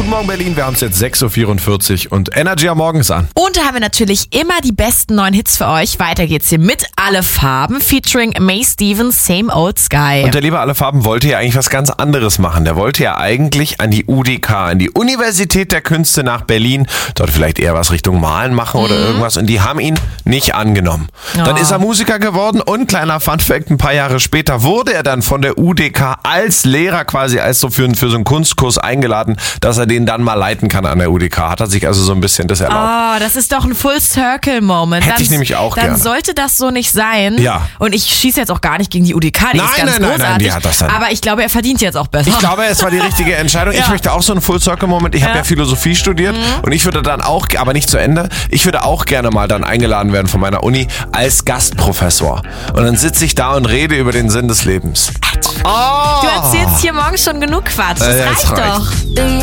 Guten Morgen Berlin, wir haben es jetzt 6.44 Uhr und Energy am Morgen ist an. Und da haben wir natürlich immer die besten neuen Hits für euch. Weiter geht's hier mit Alle Farben featuring May Stevens, Same Old Sky. Und der liebe Alle Farben wollte ja eigentlich was ganz anderes machen. Der wollte ja eigentlich an die UDK, an die Universität der Künste nach Berlin, dort vielleicht eher was Richtung Malen machen oder irgendwas. Und die haben ihn nicht angenommen. Dann ist er Musiker geworden und kleiner Funfact, ein paar Jahre später wurde er dann von der UDK als Lehrer quasi, als so für so einen Kunstkurs eingeladen, dass er den dann mal leiten kann an der UDK. Hat er sich also so ein bisschen das erlaubt. Oh, das ist doch ein Full-Circle-Moment. Hätte ich nämlich auch Dann gerne. sollte das so nicht sein. Ja. Und ich schieße jetzt auch gar nicht gegen die UDK, die ist ganz großartig. Die hat das dann. Aber ich glaube, er verdient jetzt auch besser. Ich glaube, es war die richtige Entscheidung. Ich möchte auch so einen Full-Circle-Moment. Ich habe ja Philosophie studiert und ich würde dann auch, aber nicht zu Ende, ich würde auch gerne mal dann eingeladen werden von meiner Uni als Gastprofessor. Und dann sitze ich da und rede über den Sinn des Lebens. Du erzählst hier morgens schon genug Quatsch. Das reicht doch.